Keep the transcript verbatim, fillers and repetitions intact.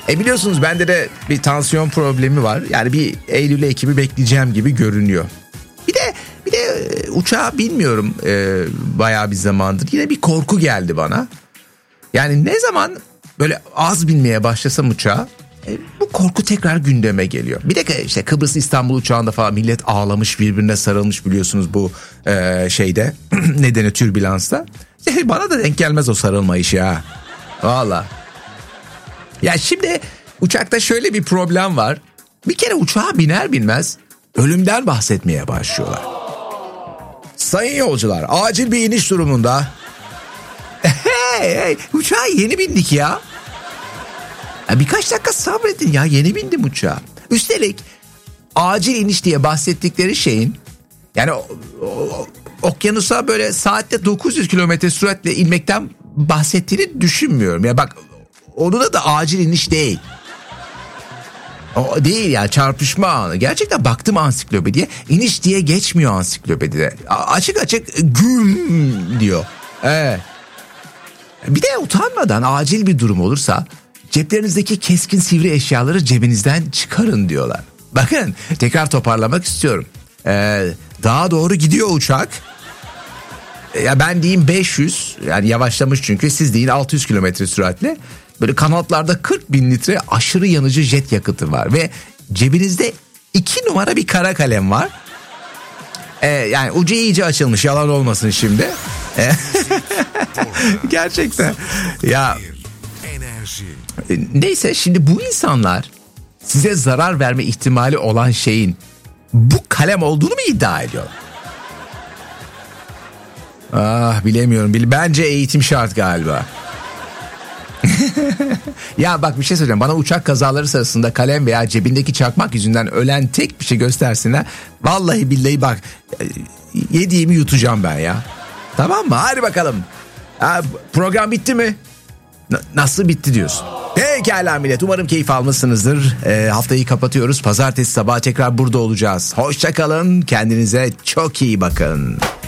E biliyorsunuz bende de bir tansiyon problemi var. Yani bir Eylül Ekim'i bekleyeceğim gibi görünüyor. Bir de bir de uçağa binmiyorum e, bayağı bir zamandır. Yine bir korku geldi bana. Yani ne zaman böyle az binmeye başlasam uçağa e, bu korku tekrar gündeme geliyor. Bir de işte Kıbrıs İstanbul uçağında falan millet ağlamış, birbirine sarılmış biliyorsunuz bu e, şeyde nedeni türbülansta. E, bana da denk gelmez o sarılma işi ha. Valla. Ya şimdi uçakta şöyle bir problem var. Bir kere uçağa biner binmez ölümden bahsetmeye başlıyorlar. Sayın yolcular, acil bir iniş durumunda. Hey, hey, uçağa yeni bindik ya. ya. Birkaç dakika sabredin ya, yeni bindim uçağa. Üstelik acil iniş diye bahsettikleri şeyin yani o, o, okyanusa böyle saatte dokuz yüz kilometre süratle inmekten bahsettiğini düşünmüyorum. Ya bak, onun da, da acil iniş değil. O değil ya, çarpışma anı. Gerçekten baktım ansiklopediye, iniş diye geçmiyor ansiklopedide. A- açık açık güm diyor. Evet. Bir de utanmadan acil bir durum olursa ceplerinizdeki keskin sivri eşyaları cebinizden çıkarın diyorlar. Bakın, tekrar toparlamak istiyorum. Ee, daha doğru gidiyor uçak. Ya ben diyeyim beş yüz, yani yavaşlamış çünkü, siz deyin altı yüz kilometre süratle. Böyle kanatlarda kırk bin litre aşırı yanıcı jet yakıtı var ve cebinizde iki numara bir kara kalem var. Ee, yani ucu iyice açılmış, yalan olmasın şimdi. Gerçekten. Ya neyse, şimdi bu insanlar size zarar verme ihtimali olan şeyin bu kalem olduğunu mu iddia ediyor? Ah, bilemiyorum. Bence eğitim şart galiba. Ya bak, bir şey söyleyeceğim. Bana uçak kazaları sırasında kalem veya cebindeki çakmak yüzünden ölen tek bir şey göstersinler. Vallahi billahi bak, yediğimi yutacağım ben ya. Tamam mı? Hadi bakalım. Ha, program bitti mi? N- nasıl bitti diyorsun? Pekala millet, umarım keyif almışsınızdır. Ee, haftayı kapatıyoruz. Pazartesi sabahı tekrar burada olacağız. Hoşça kalın. Kendinize çok iyi bakın.